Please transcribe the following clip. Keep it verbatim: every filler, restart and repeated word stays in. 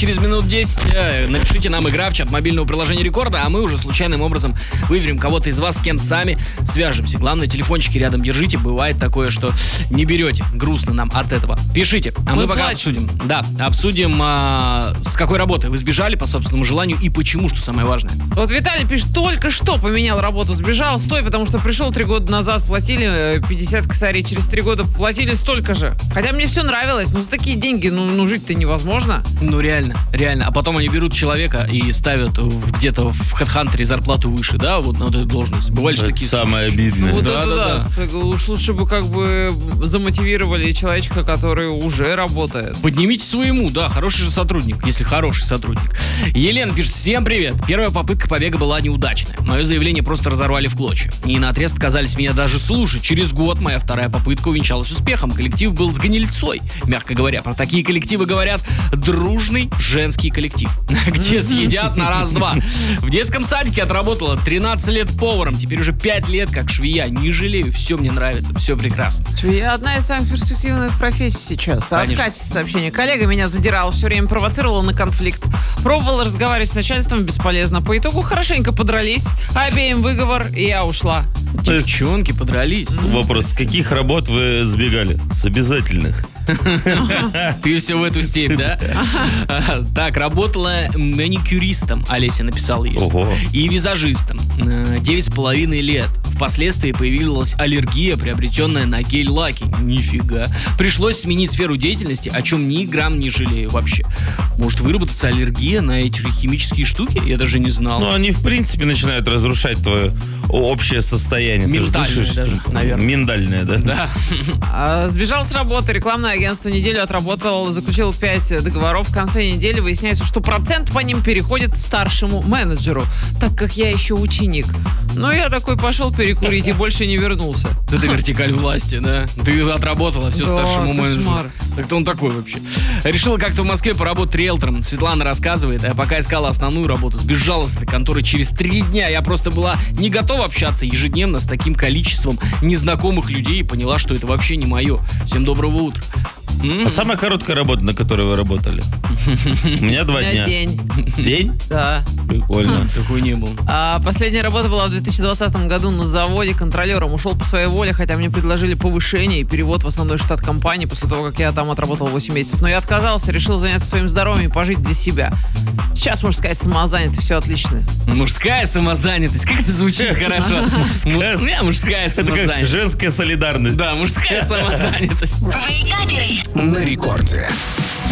через минут десять. Напишите нам, игра в чат мобильного приложения Рекорда, а мы уже случайным образом выберем кого-то из вас, с кем сами свяжемся. Главное, телефончики рядом держите. Бывает такое, что не берете. Грустно нам от этого. Пишите, а мы, мы пока плачем. обсудим. Да, обсудим, а, с какой работы вы сбежали по собственному желанию и почему, что самое важное. Вот Виталий пишет, только что поменял работу, сбежал, стой, потому что пришел три года назад, платили пятьдесят косарей, через три года платили столько же. Хотя мне все нравилось, но за такие деньги, ну, ну жить-то невозможно. Ну реально, реально. А потом они берут человека и ставят в, где-то в HeadHunter зарплату выше, да, вот на эту должность. Бывали же такие самое обидное. Вот да, это да, да. да. Уж лучше бы как бы замотивировали человечка, который уже работает. Поднимите своему, да, хороший же сотрудник, если хороший сотрудник. Елена пишет, всем привет. Первая попытка побега была неудачная. Мое заявление просто разорвали в клочья. И наотрез отказались меня даже слушать. Через год моя вторая попытка увенчалась успехом. Коллектив был с гнильцой, мягко говоря. Про такие коллективы говорят дружный женский коллектив, где съедят на раз-два. В детском садике отработала тринадцать лет поваром, теперь уже пять лет как швея. Не жалею, все мне нравится, все прекрасно. Швея одна из самых перспективных профессий сейчас. А от Кати сообщение. Коллега меня задирала, все время провоцировала на конфликт. Пробовала разговаривать с начальством, бесполезно. По итогу хорошенько подрались, обеим выговор, и я ушла. Девчонки подрались. Вопрос, с каких работ вы сбегали? С обязательных. Ты все в эту степь, да? Так, работала маникюристом, Олеся написала ей. И визажистом. Девять с половиной лет. Впоследствии появилась аллергия, приобретенная на гель-лаки. Нифига. Пришлось сменить сферу деятельности, о чем ни грамм не жалею вообще. Может выработаться аллергия на эти химические штуки? Я даже не знал. Ну, они, в принципе, начинают разрушать твое общее состояние. Ментальное даже, наверное. Миндальное, да? Да. А, сбежал с работы, рекламное агентство неделю отработал, заключил пять договоров. В конце недели выясняется, что процент по ним переходит старшему менеджеру, так как я еще ученик. Ну, я такой пошел перекурить и больше не вернулся. Это вертикаль власти, да? Ты отработала все да, старшему менеджеру. Кошмар. Так-то он такой вообще. Решила как-то в Москве поработать риэлтором. Светлана рассказывает, а пока искала основную работу, сбежала с этой конторы через три дня. Я просто была не готова общаться ежедневно с таким количеством незнакомых людей и поняла, что это вообще не мое. Всем доброго утра. А самая короткая работа, на которой вы работали? У меня два дня. День. День? Да. Прикольно. Такой не был. А последняя работа была в две тысячи двадцатом году на заводе контролером. Ушел по своей воле, хотя мне предложили повышение и перевод в основной штат компании после того, как я там отработал восемь месяцев. Но я отказался, решил заняться своим здоровьем и пожить для себя. Сейчас, можно сказать, самозанят, все отлично. Мужская самозанятость. Как это звучит хорошо? Мужская самозанятость. Это как женская солидарность. Да, мужская самозанятость. На рекорде.